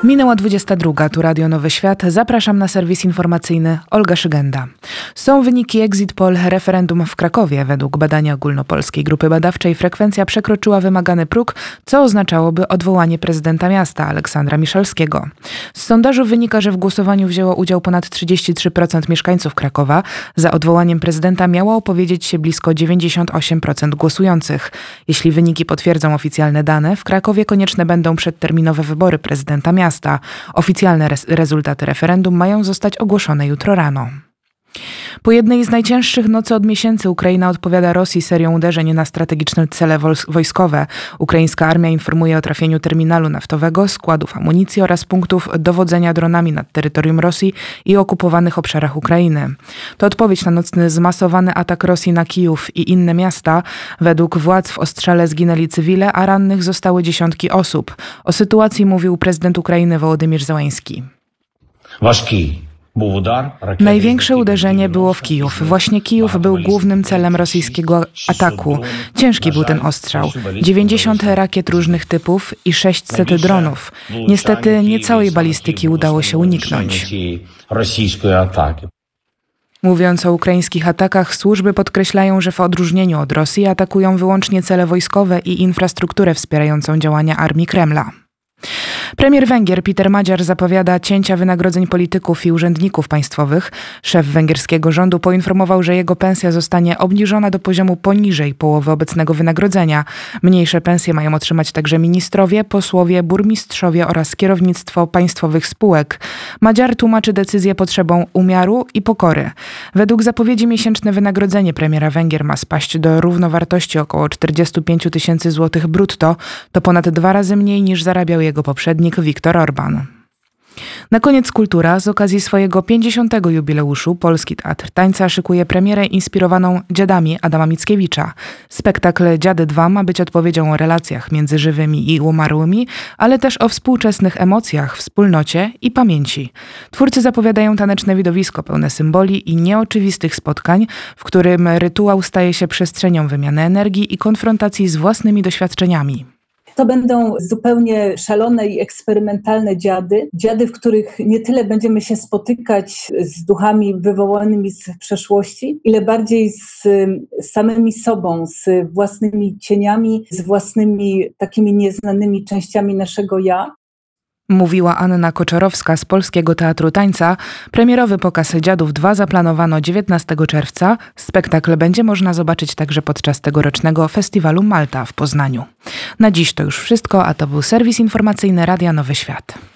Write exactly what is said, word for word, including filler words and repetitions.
Minęła dwudziesta druga, tu Radio Nowy Świat. Zapraszam na serwis informacyjny Olga Szygenda. Są wyniki Exit Poll referendum w Krakowie. Według badania ogólnopolskiej grupy badawczej frekwencja przekroczyła wymagany próg, co oznaczałoby odwołanie prezydenta miasta Aleksandra Miszalskiego. Z sondażu wynika, że w głosowaniu wzięło udział ponad trzydzieści trzy procent mieszkańców Krakowa. Za odwołaniem prezydenta miało opowiedzieć się blisko dziewięćdziesiąt osiem procent głosujących. Jeśli wyniki potwierdzą oficjalne dane, w Krakowie konieczne będą przedterminowe wybory prezydenta miasta. Oficjalne re- rezultaty referendum mają zostać ogłoszone jutro rano. Po jednej z najcięższych nocy od miesięcy Ukraina odpowiada Rosji serią uderzeń na strategiczne cele wojskowe. Ukraińska armia informuje o trafieniu terminalu naftowego, składów amunicji oraz punktów dowodzenia dronami nad terytorium Rosji i okupowanych obszarach Ukrainy. To odpowiedź na nocny zmasowany atak Rosji na Kijów i inne miasta. Według władz w ostrzale zginęli cywile, a rannych zostały dziesiątki osób. O sytuacji mówił prezydent Ukrainy Wołodymyr Zełański. Ważki. Największe uderzenie było w Kijów. Właśnie Kijów był głównym celem rosyjskiego ataku. Ciężki był ten ostrzał. dziewięćdziesiąt rakiet różnych typów i sześćset dronów. Niestety nie całej balistyki udało się uniknąć. Mówiąc o ukraińskich atakach, służby podkreślają, że w odróżnieniu od Rosji atakują wyłącznie cele wojskowe i infrastrukturę wspierającą działania armii Kremla. Premier Węgier Peter Magyar zapowiada cięcia wynagrodzeń polityków i urzędników państwowych. Szef węgierskiego rządu poinformował, że jego pensja zostanie obniżona do poziomu poniżej połowy obecnego wynagrodzenia. Mniejsze pensje mają otrzymać także ministrowie, posłowie, burmistrzowie oraz kierownictwo państwowych spółek. Magyar tłumaczy decyzję potrzebą umiaru i pokory. Według zapowiedzi miesięczne wynagrodzenie premiera Węgier ma spaść do równowartości około czterdzieści pięć tysięcy złotych brutto. To ponad dwa razy mniej niż zarabiał jego poprzednik Viktor Orban. Na koniec kultura. Z okazji swojego pięćdziesiątego jubileuszu Polski Teatr Tańca szykuje premierę inspirowaną Dziadami Adama Mickiewicza. Spektakl Dziady dwa ma być odpowiedzią o relacjach między żywymi i umarłymi, ale też o współczesnych emocjach, wspólnocie i pamięci. Twórcy zapowiadają taneczne widowisko pełne symboli i nieoczywistych spotkań, w którym rytuał staje się przestrzenią wymiany energii i konfrontacji z własnymi doświadczeniami. To będą zupełnie szalone i eksperymentalne dziady. Dziady, w których nie tyle będziemy się spotykać z duchami wywołanymi z przeszłości, ile bardziej z samymi sobą, z własnymi cieniami, z własnymi takimi nieznanymi częściami naszego ja. Mówiła Anna Koczorowska z Polskiego Teatru Tańca. Premierowy pokaz Dziadów dwa zaplanowano dziewiętnastego czerwca. Spektakl będzie można zobaczyć także podczas tegorocznego Festiwalu Malta w Poznaniu. Na dziś to już wszystko, a to był serwis informacyjny Radia Nowy Świat.